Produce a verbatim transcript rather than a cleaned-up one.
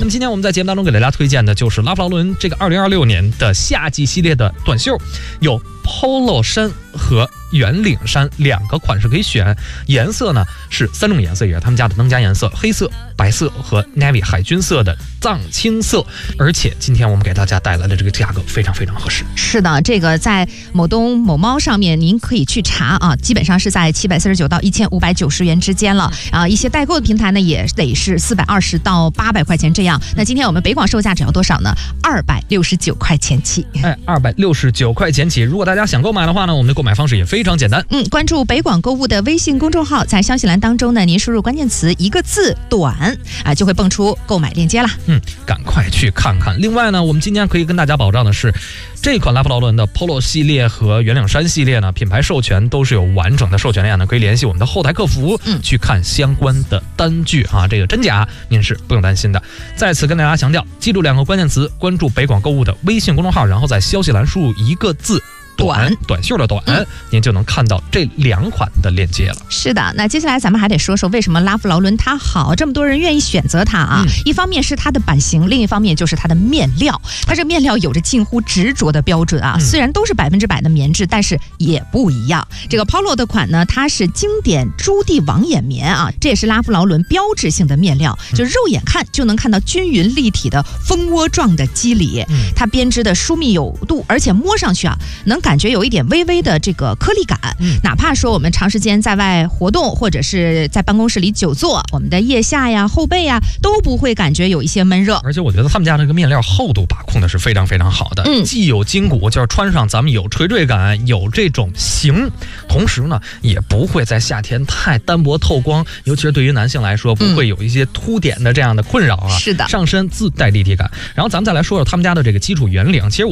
么今天我们在节目当中给大家推荐的就是拉夫劳伦这个二零二六年的夏季系列的短袖，有 Polo 衫和圆领衫两个款式可以选，颜色呢是三种颜色，也是他们家的当家颜色：黑色、白色和 navy 海军色的藏青色。而且今天我们给大家带来的这个价格非常非常合适。 是的，这个在某东某猫上面您可以去查啊，基本上是在七百四十九到一千五百九十元之间了啊。一些代购的平台呢也得是四百二十到八百块钱这样。那今天我们北广售价只要多少呢？二百六十九块钱起。 哎，二百六十九块钱起。如果大家想购买的话呢，我们的购买方式也非常简单。 嗯，关注北广购物的微信公众号，在消息栏当中呢，您输入关键词一个字短啊，就会蹦出购买链接啦。 嗯，赶快去看看。另外呢，我们今天可以跟大家保障的是，这款拉夫劳伦的 Polo 系列和圆领衫系列呢，品牌授权都是有完整的授权链的，可以联系我们的后台客服，嗯，去看相关的单据啊，这个真假您是不用担心的。再次跟大家强调，记住两个关键词，关注北广购物的微信公众号，然后在消息栏输入一个字。短短袖的短、嗯，您就能看到这两款的链接了。 是的，那接下来咱们还得说说为什么拉夫劳伦它好，这么多人愿意选择它啊、嗯。一方面是它的版型，另一方面就是它的面料。它这面料有着近乎执着的标准啊，嗯、虽然都是百分之百的棉质，但是也不一样。这个 Polo 的款呢，它是经典朱棣网眼棉啊，这也是拉夫劳伦标志性的面料，就肉眼看就能看到均匀立体的蜂窝状的肌理。嗯、它编织的疏密有度，而且摸上去啊，能感感觉有一点微微的这个颗粒感、嗯、哪怕说我们长时间在外活动或者是在办公室里久坐，我们的腋下呀后背呀都不会感觉有一些闷热。 而且我觉得他们家这个面料厚度把控的是非常非常好的，嗯，既有筋骨，就是穿上咱们有垂坠感，有这种型，同时呢也不会在夏天太单薄透光，尤其是对于男性来说不会有一些凸点的这样的困扰啊、嗯、 是的， 上身自带立体感。然后咱们再来说说他们家的这个基础圆领，其实